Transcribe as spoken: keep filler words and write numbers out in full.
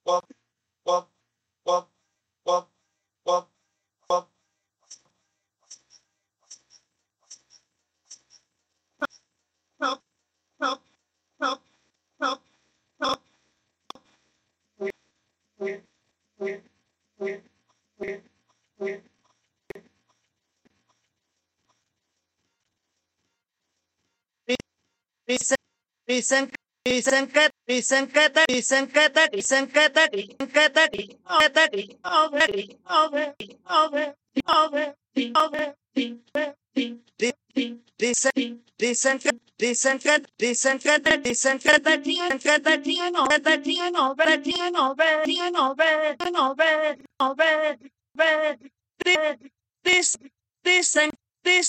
Listen, listen, listen, cut, listen, cut, listen, cut, listen, cut, listen, cut, already, already, already, already, already, already, listen, listen, cut, listen, cut, listen, cut, listen, cut, cut, cut, piano, cut, piano, cut, piano, piano, piano, piano, this, this, listen, this.